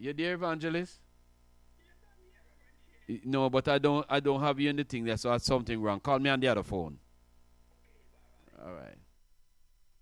You there, evangelist? No, but I don't have you in the thing there, so that's something wrong. Call me on the other phone. All right.